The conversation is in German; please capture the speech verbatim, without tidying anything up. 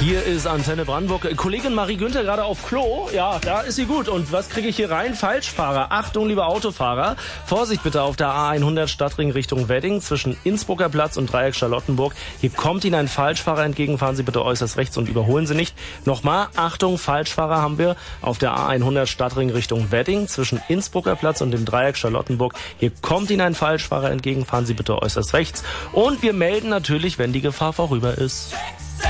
Hier ist Antenne Brandenburg. Kollegin Marie Günther gerade auf Klo. Ja, da ist sie gut. Und was kriege ich hier rein? Falschfahrer. Achtung, liebe Autofahrer. Vorsicht bitte auf der A hundert Stadtring Richtung Wedding zwischen Innsbrucker Platz und Dreieck Charlottenburg. Hier kommt Ihnen ein Falschfahrer entgegen. Fahren Sie bitte äußerst rechts und überholen Sie nicht. Nochmal, Achtung, Falschfahrer haben wir auf der A hundert Stadtring Richtung Wedding zwischen Innsbrucker Platz und dem Dreieck Charlottenburg. Hier kommt Ihnen ein Falschfahrer entgegen. Fahren Sie bitte äußerst rechts. Und wir melden natürlich, wenn die Gefahr vorüber ist.